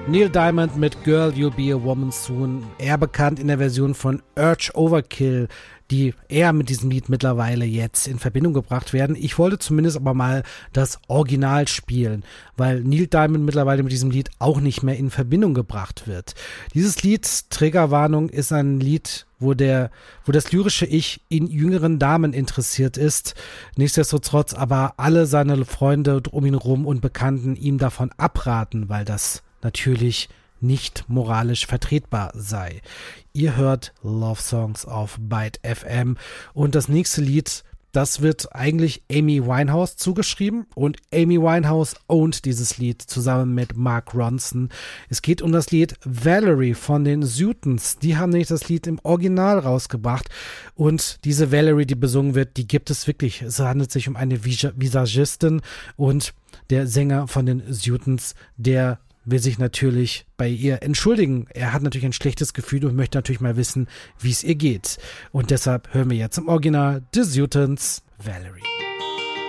Neil Diamond mit Girl, You'll Be a Woman Soon, eher bekannt in der Version von Urge Overkill, die eher mit diesem Lied mittlerweile jetzt in Verbindung gebracht werden. Ich wollte zumindest aber mal das Original spielen, weil Neil Diamond mittlerweile mit diesem Lied auch nicht mehr in Verbindung gebracht wird. Dieses Lied, Triggerwarnung, ist ein Lied, wo das lyrische Ich in jüngeren Damen interessiert ist. Nichtsdestotrotz aber alle seine Freunde um ihn rum und Bekannten ihm davon abraten, weil das natürlich nicht moralisch vertretbar sei. Ihr hört Love Songs auf Byte FM und das nächste Lied, das wird eigentlich Amy Winehouse zugeschrieben und Amy Winehouse ownt dieses Lied zusammen mit Mark Ronson. Es geht um das Lied Valerie von den Sutons. Die haben nämlich das Lied im Original rausgebracht und diese Valerie, die besungen wird, die gibt es wirklich. Es handelt sich um eine Visagistin und der Sänger von den Sutons, der will sich natürlich bei ihr entschuldigen. Er hat natürlich ein schlechtes Gefühl und möchte natürlich mal wissen, wie es ihr geht. Und deshalb hören wir jetzt im Original The Sutons, Valerie.